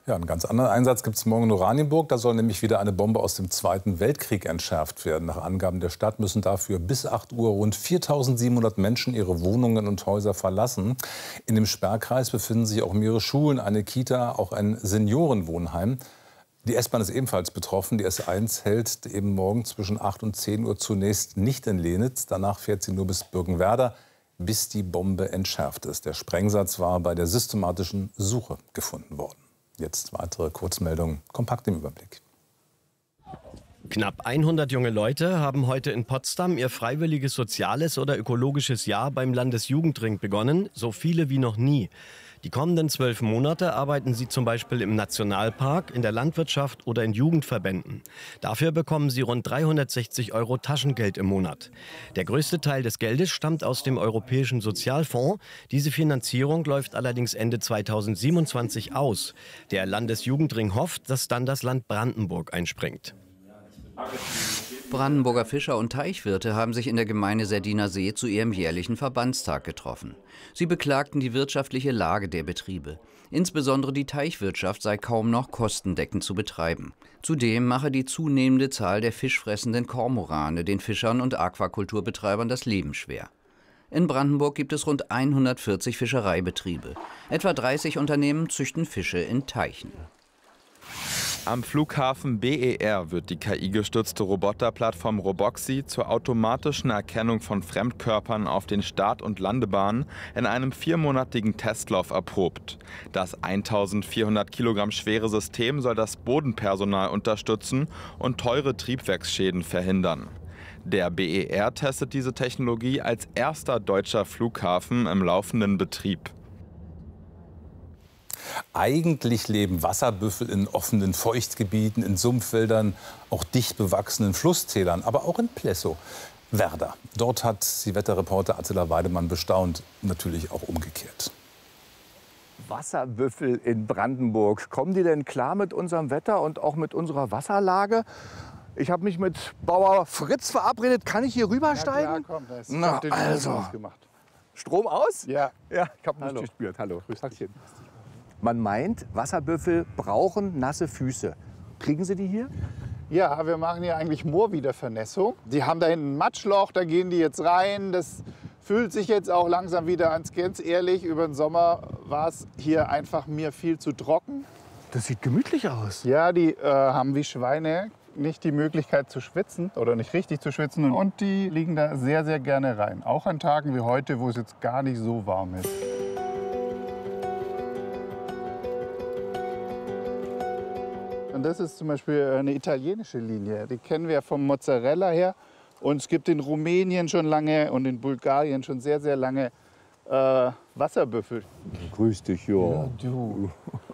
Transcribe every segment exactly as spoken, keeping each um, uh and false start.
Ja, einen ganz anderen Einsatz gibt es morgen in Oranienburg. Da soll nämlich wieder eine Bombe aus dem Zweiten Weltkrieg entschärft werden. Nach Angaben der Stadt müssen dafür bis acht Uhr rund viertausendsiebenhundert Menschen ihre Wohnungen und Häuser verlassen. In dem Sperrkreis befinden sich auch mehrere Schulen, eine Kita, auch ein Seniorenwohnheim. Die S-Bahn ist ebenfalls betroffen. Die S eins hält eben morgen zwischen acht und zehn Uhr zunächst nicht in Lenitz. Danach fährt sie nur bis Birkenwerder, bis die Bombe entschärft ist. Der Sprengsatz war bei der systematischen Suche gefunden worden. Jetzt weitere Kurzmeldungen, kompakt im Überblick. Knapp hundert junge Leute haben heute in Potsdam ihr freiwilliges soziales oder ökologisches Jahr beim Landesjugendring begonnen, so viele wie noch nie. Die kommenden zwölf Monate arbeiten sie zum Beispiel im Nationalpark, in der Landwirtschaft oder in Jugendverbänden. Dafür bekommen sie rund dreihundertsechzig Euro Taschengeld im Monat. Der größte Teil des Geldes stammt aus dem Europäischen Sozialfonds. Diese Finanzierung läuft allerdings Ende zweitausendsiebenundzwanzig aus. Der Landesjugendring hofft, dass dann das Land Brandenburg einspringt. Brandenburger Fischer und Teichwirte haben sich in der Gemeinde Serdiner See zu ihrem jährlichen Verbandstag getroffen. Sie beklagten die wirtschaftliche Lage der Betriebe. Insbesondere die Teichwirtschaft sei kaum noch kostendeckend zu betreiben. Zudem mache die zunehmende Zahl der fischfressenden Kormorane den Fischern und Aquakulturbetreibern das Leben schwer. In Brandenburg gibt es rund hundertvierzig Fischereibetriebe. Etwa dreißig Unternehmen züchten Fische in Teichen. Am Flughafen B E R wird die K I-gestützte Roboterplattform Roboxy zur automatischen Erkennung von Fremdkörpern auf den Start- und Landebahnen in einem viermonatigen Testlauf erprobt. Das eintausendvierhundert Kilogramm schwere System soll das Bodenpersonal unterstützen und teure Triebwerksschäden verhindern. Der B E R testet diese Technologie als erster deutscher Flughafen im laufenden Betrieb. Eigentlich leben Wasserbüffel in offenen Feuchtgebieten, in Sumpfwäldern, auch dicht bewachsenen Flusstälern, aber auch in Plessow-Werder. Dort hat die Wetterreporter Attila Weidemann bestaunt, natürlich auch umgekehrt. Wasserbüffel in Brandenburg. Kommen die denn klar mit unserem Wetter und auch mit unserer Wasserlage? Ich habe mich mit Bauer Fritz verabredet. Kann ich hier rübersteigen? Ja, klar, komm, das Na, den also. Strom ausgemacht. Strom aus? Ja. Ja, ich habe nicht gespürt. Hallo. Tagchen. Man meint, Wasserbüffel brauchen nasse Füße. Kriegen Sie die hier? Ja, wir machen hier eigentlich Moorwiedervernässung. Die haben da hinten ein Matschloch, da gehen die jetzt rein. Das fühlt sich jetzt auch langsam wieder an. Ganz ehrlich, über den Sommer war es hier einfach mir viel zu trocken. Das sieht gemütlich aus. Ja, die äh, haben wie Schweine nicht die Möglichkeit zu schwitzen oder nicht richtig zu schwitzen. Und die liegen da sehr, sehr gerne rein. Auch an Tagen wie heute, wo es jetzt gar nicht so warm ist. Und das ist zum Beispiel eine italienische Linie. Die kennen wir vom Mozzarella her. Und es gibt in Rumänien schon lange und in Bulgarien schon sehr, sehr lange äh, Wasserbüffel. Grüß dich, ja. Ja, du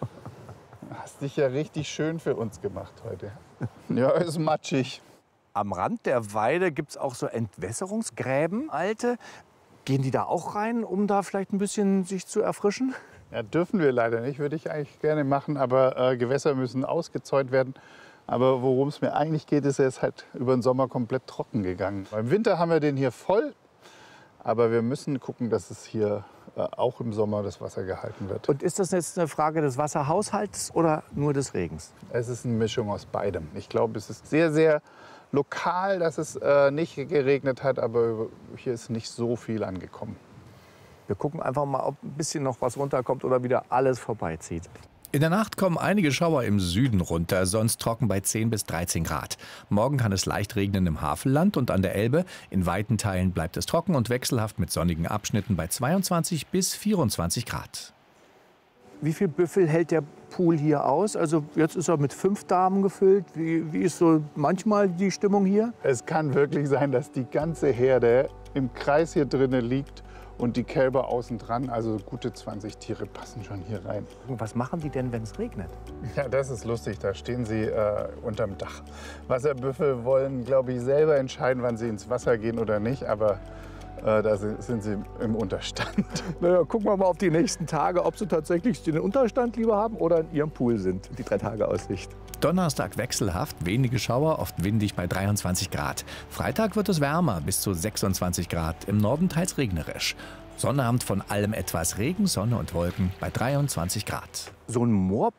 hast dich ja richtig schön für uns gemacht heute. Ja, ist matschig. Am Rand der Weide gibt es auch so Entwässerungsgräben, alte. Gehen die da auch rein, um da vielleicht ein bisschen sich zu erfrischen? Ja, dürfen wir leider nicht, würde ich eigentlich gerne machen, aber äh, Gewässer müssen ausgezäunt werden. Aber worum es mir eigentlich geht, ist, er ist halt über den Sommer komplett trocken gegangen. Im Winter haben wir den hier voll, aber wir müssen gucken, dass es hier äh, auch im Sommer das Wasser gehalten wird. Und ist das jetzt eine Frage des Wasserhaushalts oder nur des Regens? Es ist eine Mischung aus beidem. Ich glaube, es ist sehr, sehr lokal, dass es äh, nicht geregnet hat, aber hier ist nicht so viel angekommen. Wir gucken einfach mal, ob ein bisschen noch was runterkommt oder wieder alles vorbeizieht. In der Nacht kommen einige Schauer im Süden runter, sonst trocken bei zehn bis dreizehn Grad. Morgen kann es leicht regnen im Havelland und an der Elbe. In weiten Teilen bleibt es trocken und wechselhaft mit sonnigen Abschnitten bei zweiundzwanzig bis vierundzwanzig Grad. Wie viel Büffel hält der Pool hier aus? Also jetzt ist er mit fünf Damen gefüllt. Wie, wie ist so manchmal die Stimmung hier? Es kann wirklich sein, dass die ganze Herde im Kreis hier drinnen liegt. Und die Kälber außen dran, also gute zwanzig Tiere passen schon hier rein. Was machen die denn, wenn es regnet? Ja, das ist lustig, da stehen sie äh, unterm Dach. Wasserbüffel wollen, glaube ich, selber entscheiden, wann sie ins Wasser gehen oder nicht, aber äh, da sind sie im Unterstand. Naja, gucken wir mal auf die nächsten Tage, ob sie tatsächlich den Unterstand lieber haben oder in ihrem Pool sind, die drei Tage Aussicht. Donnerstag wechselhaft, wenige Schauer, oft windig bei dreiundzwanzig Grad. Freitag wird es wärmer, bis zu sechsundzwanzig Grad, im Norden teils regnerisch. Sonnabend von allem etwas Regen, Sonne und Wolken bei dreiundzwanzig Grad. So ein Moor